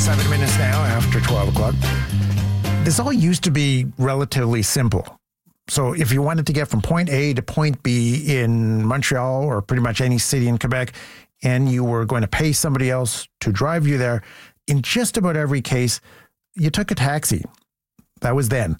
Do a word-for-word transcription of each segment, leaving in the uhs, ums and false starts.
Seven minutes now after twelve o'clock. This all used to be relatively simple. So if you wanted to get from point A to point B in Montreal or pretty much any city in Quebec, and you were going to pay somebody else to drive you there, in just about every case, you took a taxi. That was then.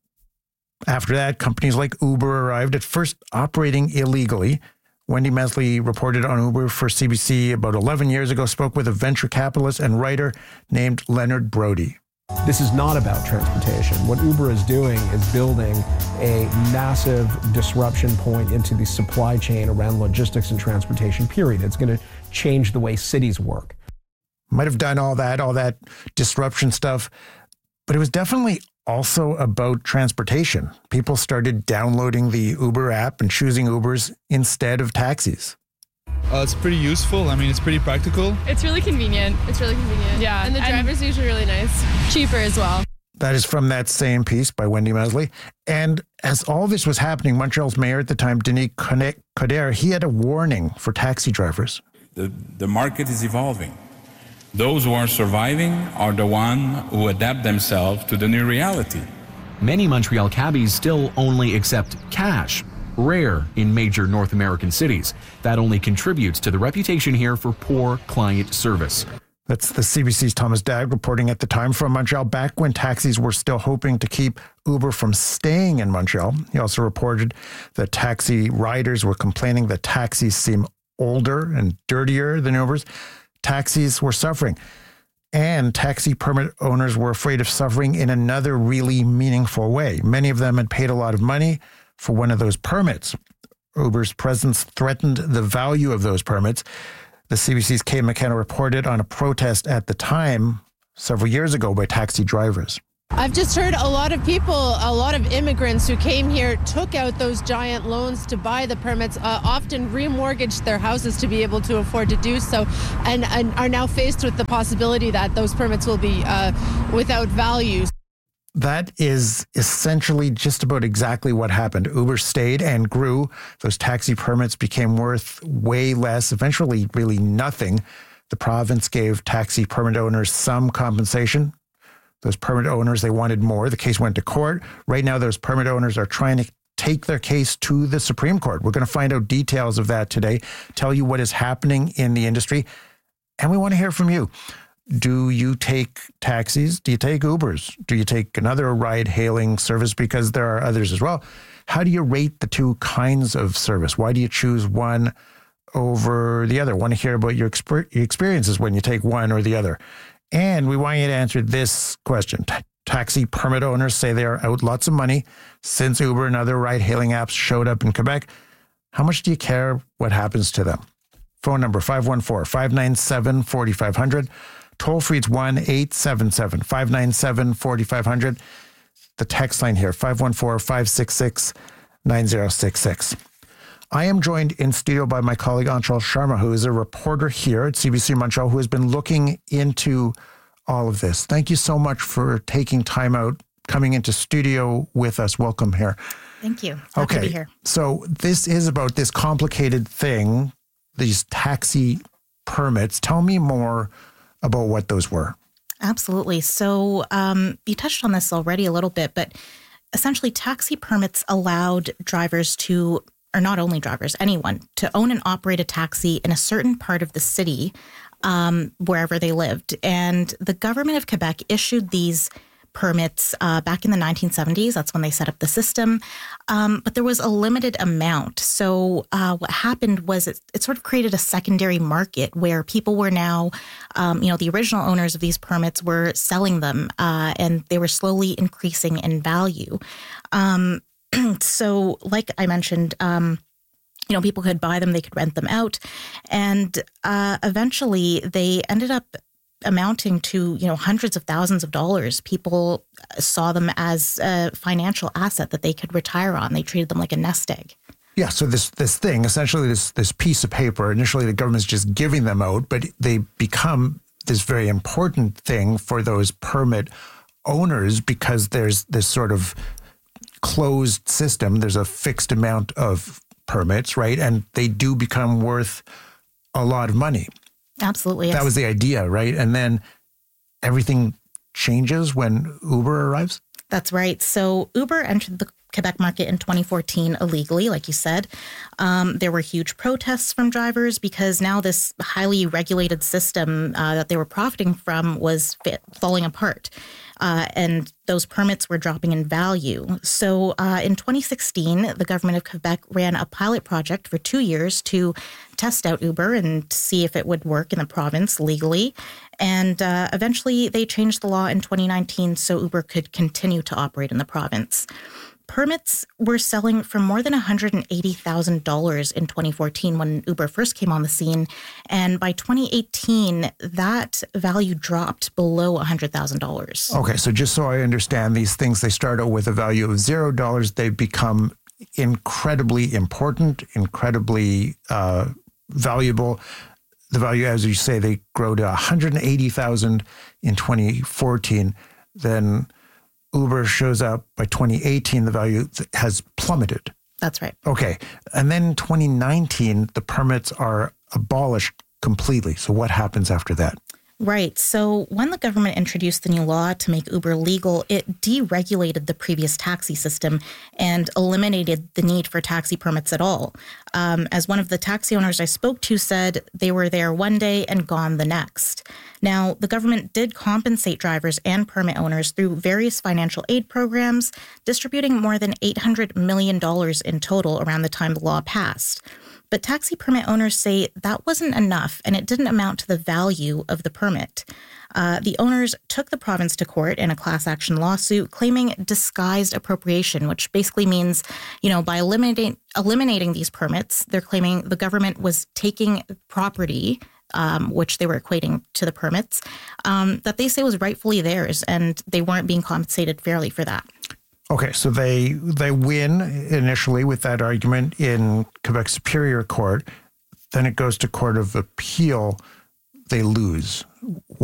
After that, companies like Uber arrived, at first operating illegally. Wendy Mesley reported on Uber for C B C about eleven years ago, spoke with a venture capitalist and writer named Leonard Brody. This is not about transportation. What Uber is doing is building a massive disruption point into the supply chain around logistics and transportation, period. It's going to change the way cities work. Might have done all that, all that disruption stuff, but it was definitely also about transportation. People started downloading the Uber app and choosing Ubers instead of taxis. Uh, it's pretty useful. I mean, it's pretty practical. It's really convenient. It's really convenient. Yeah. And the driver's and usually really nice. Cheaper as well. That is from that same piece by Wendy Mesley. And as all this was happening, Montreal's mayor at the time, Denis Coderre, he had a warning for taxi drivers. The, the market is evolving. Those who are surviving are the ones who adapt themselves to the new reality. Many Montreal cabbies still only accept cash, rare in major North American cities. That only contributes to the reputation here for poor client service. That's the C B C's Thomas Dagg reporting at the time from Montreal, back when taxis were still hoping to keep Uber from staying in Montreal. He also reported that taxi riders were complaining that taxis seem older and dirtier than Ubers. Taxis were suffering, and taxi permit owners were afraid of suffering in another really meaningful way. Many of them had paid a lot of money for one of those permits. Uber's presence threatened the value of those permits. The C B C's Kay McKenna reported on a protest at the time, several years ago, by taxi drivers. I've just heard a lot of people, a lot of immigrants who came here, took out those giant loans to buy the permits, uh, often remortgaged their houses to be able to afford to do so, and, and are now faced with the possibility that those permits will be uh, without value. That is essentially just about exactly what happened. Uber stayed and grew. Those taxi permits became worth way less, eventually really nothing. The province gave taxi permit owners some compensation. Those permit owners, they wanted more. The case went to court. Right now, those permit owners are trying to take their case to the Supreme Court. We're going to find out details of that today, tell you what is happening in the industry, and we want to hear from you. Do you take taxis? Do you take Ubers? Do you take another ride-hailing service? Because there are others as well. How do you rate the two kinds of service? Why do you choose one over the other? Want to hear about your exper- experiences when you take one or the other. And we want you to answer this question. Ta- taxi permit owners say they are out lots of money since Uber and other ride-hailing apps showed up in Quebec. How much do you care what happens to them? Phone number five one four, five nine seven, four five zero zero. Toll free, it's one eight seven seven, five nine seven, four five zero zero. The text line here, five one four, five six six, nine zero six six. I am joined in studio by my colleague Anshul Sharma, who is a reporter here at C B C Montreal, who has been looking into all of this. Thank you so much for taking time out, coming into studio with us. Welcome here. Thank you. Happy okay. to be here. So this is about this complicated thing, these taxi permits. Tell me more about what those were. Absolutely. So um, you touched on this already a little bit, but essentially taxi permits allowed drivers to, or not only drivers, anyone, to own and operate a taxi in a certain part of the city, um, wherever they lived. And the government of Quebec issued these permits uh, back in the nineteen seventies. That's when they set up the system. Um, but there was a limited amount. So uh, what happened was it, it sort of created a secondary market where people were now, um, you know, the original owners of these permits were selling them uh, and they were slowly increasing in value. Um, so like I mentioned, um, you know, people could buy them, they could rent them out. And uh, eventually they ended up amounting to, you know, hundreds of thousands of dollars. People saw them as a financial asset that they could retire on. They treated them like a nest egg. Yeah, so this this thing, essentially this this piece of paper, initially the government's just giving them out, but they become this very important thing for those permit owners because there's this sort of closed system. There's a fixed amount of permits, right? And they do become worth a lot of money. Absolutely. Yes. That was the idea, right? And then everything changes when Uber arrives? That's right. So Uber entered the Quebec market in twenty fourteen illegally, like you said. Um, there were huge protests from drivers because now this highly regulated system uh, that they were profiting from was fit, falling apart. Uh, and those permits were dropping in value. So uh, in twenty sixteen, the government of Quebec ran a pilot project for two years to test out Uber and see if it would work in the province legally. And uh, eventually they changed the law in twenty nineteen so Uber could continue to operate in the province. Permits were selling for more than one hundred eighty thousand dollars in twenty fourteen when Uber first came on the scene. And by twenty eighteen, that value dropped below one hundred thousand dollars. Okay, so just so I understand these things, they start out with a value of zero dollars. They become incredibly important, incredibly uh, valuable. The value, as you say, they grow to one hundred eighty thousand dollars in twenty fourteen. Then Uber shows up by twenty eighteen, the value has plummeted. That's right. Okay. And then twenty nineteen, the permits are abolished completely. So what happens after that? Right. So when the government introduced the new law to make Uber legal, it deregulated the previous taxi system and eliminated the need for taxi permits at all. Um, as one of the taxi owners I spoke to said, they were there one day and gone the next. Now, the government did compensate drivers and permit owners through various financial aid programs, distributing more than eight hundred million dollars in total around the time the law passed. But taxi permit owners say that wasn't enough, and it didn't amount to the value of the permit. Uh, the owners took the province to court in a class action lawsuit claiming disguised appropriation, which basically means, you know, by eliminating eliminating these permits, they're claiming the government was taking property, um, which they were equating to the permits, um, that they say was rightfully theirs, and they weren't being compensated fairly for that. Okay, so they they win initially with that argument in Quebec Superior Court. Then it goes to Court of Appeal. They lose.